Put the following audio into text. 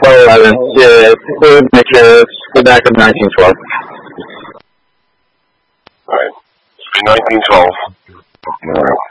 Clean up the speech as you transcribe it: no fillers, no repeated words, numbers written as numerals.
11. Yeah, people make go back to 1912. Alright. 1912.